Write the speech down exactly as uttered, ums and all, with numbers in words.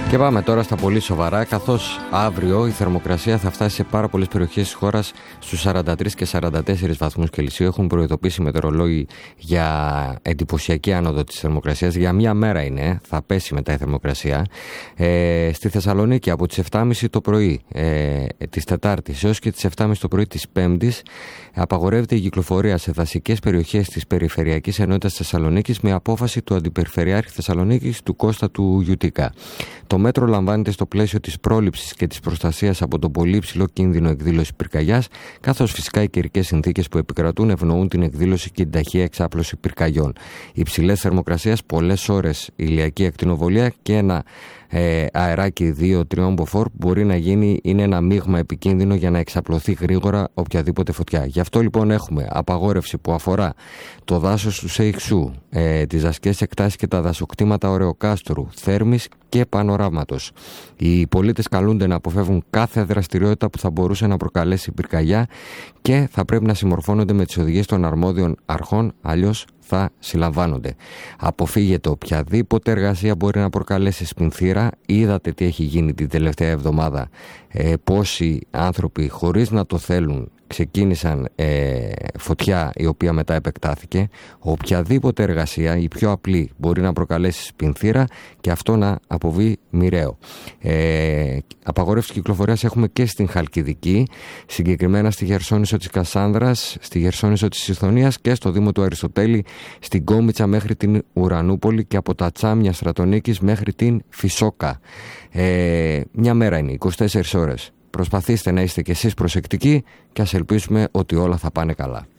Και πάμε τώρα στα πολύ σοβαρά, καθώς αύριο η θερμοκρασία θα φτάσει σε πάρα πολλές περιοχές της χώρας στους σαράντα τρεις και σαράντα τέσσερις βαθμούς Κελσίου. Έχουν προειδοποιήσει οι μετεωρολόγοι για εντυπωσιακή άνοδο της θερμοκρασίας. Για μία μέρα είναι, θα πέσει μετά η θερμοκρασία. Ε, στη Θεσσαλονίκη από τις επτά και μισή το πρωί ε, της Τετάρτης έως και τις επτά και μισή το πρωί της Πέμπτης απαγορεύεται η κυκλοφορία σε δασικές περιοχές της Περιφερειακής Ενότητας Θεσσαλονίκης με απόφαση του Αντιπεριφερειάρχη Θεσσαλονίκης του Κώστα του Γιουτικά. Το μέτρο λαμβάνεται στο πλαίσιο της πρόληψης και της προστασίας από τον πολύ υψηλό κίνδυνο εκδήλωσης πυρκαγιάς, καθώς φυσικά οι καιρικές συνθήκες που επικρατούν ευνοούν την εκδήλωση και την ταχεία εξάπλωση πυρκαγιών. Υψηλές θερμοκρασίες, πολλές ώρες ηλιακή ακτινοβολία και ένα ε, αεράκι δύο τρία μποφόρ μπορεί να γίνει, είναι ένα μείγμα επικίνδυνο για να εξαπλωθεί γρήγορα οποιαδήποτε φωτιά. Γι' αυτό λοιπόν έχουμε απαγόρευση που αφορά το δάσος του Σεϊξού, ε, τις δασικές εκτάσεις και τα δασοκτήματα Ωρεοκάστρου, Θέρμης και Πανοράματος. Οι πολίτες καλούνται να αποφεύγουν κάθε δραστηριότητα που θα μπορούσε να προκαλέσει πυρκαγιά και θα πρέπει να συμμορφώνονται με τις οδηγίες των αρμόδιων αρχών, αλλιώς θα συλλαμβάνονται. Αποφύγετε οποιαδήποτε εργασία μπορεί να προκαλέσει σπινθήρα. Είδατε τι έχει γίνει την τελευταία εβδομάδα. Ε, πόσοι άνθρωποι χωρίς να το θέλουν ξεκίνησαν ε, φωτιά η οποία μετά επεκτάθηκε. Οποιαδήποτε εργασία, η πιο απλή, μπορεί να προκαλέσει σπινθήρα και αυτό να αποβεί μοιραίο. Ε, απαγορεύση κυκλοφορίας έχουμε και στην Χαλκιδική, συγκεκριμένα στη Χερσόνησο της Κασάνδρας, στη Χερσόνησο της Ιθωνίας και στο Δήμο του Αριστοτέλη, στην Κόμιτσα μέχρι την Ουρανούπολη και από τα Τσάμια Στρατονίκης μέχρι την Φυσόκα. Ε, μια μέρα είναι, είκοσι τέσσερις ώρες. Προσπαθήστε να είστε κι εσείς προσεκτικοί και ας ελπίσουμε ότι όλα θα πάνε καλά.